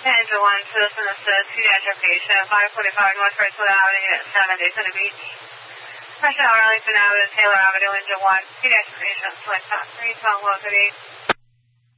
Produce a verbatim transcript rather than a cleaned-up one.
Angel one, citizen assist, pediatric patient, five forty-five North Bristol Avenue, Unit seven, Daytona Beach. Pressure Arlington Avenue, Taylor Avenue, Angel one, pediatric patient, select top three, twelve, one thirty-eight.